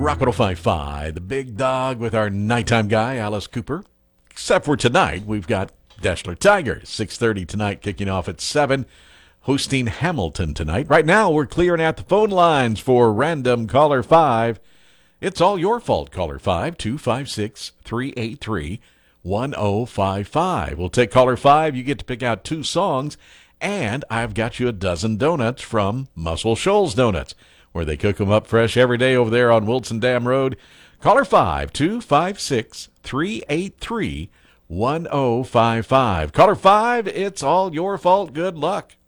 Rock 105.5, the big dog with our nighttime guy, Alice Cooper. Except for tonight, we've got Deschler Tigers, 6:30 tonight, kicking off at 7, hosting Hamilton tonight. Right now, we're clearing out the phone lines for Random Caller 5. It's all your fault, Caller 5, 256-383-1055. We'll take Caller 5. You get to pick out 2 songs, and I've got you a dozen donuts from Muscle Shoals Donuts, where they cook them up fresh every day over there on Wilson Dam Road. Caller 5, 256-383-1055. Caller 5, it's all your fault. Good luck.